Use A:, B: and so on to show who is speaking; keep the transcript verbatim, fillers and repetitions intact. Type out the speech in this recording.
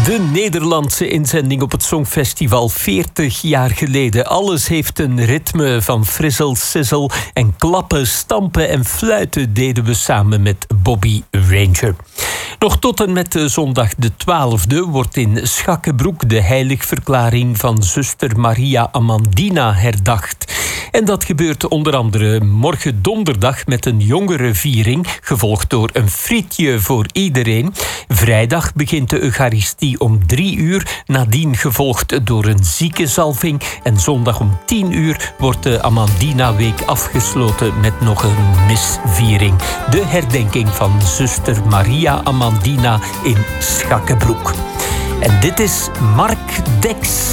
A: De Nederlandse inzending op het Songfestival veertig jaar geleden. Alles heeft een ritme van frissel, sissel en klappen, stampen en fluiten deden we samen met Bobby Ranger. Nog tot en met zondag de twaalfde wordt in Schakkebroek de heiligverklaring van zuster Maria Amandina herdacht. En dat gebeurt onder andere morgen donderdag met een jongerenviering, gevolgd door een frietje voor iedereen. Vrijdag begint de Eucharistie om drie uur, nadien gevolgd door een ziekenzalving. En zondag om tien uur wordt de Amandina-week afgesloten met nog een misviering. De herdenking van zuster Maria Amandina in Schakkebroek. En dit is Mark Dex.